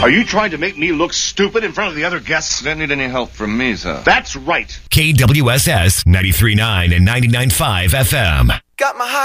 Are you trying to make me look stupid in front of the other guests? You don't need any help from me, sir. That's right. KWSS 93.9 and 99.5 FM. Got my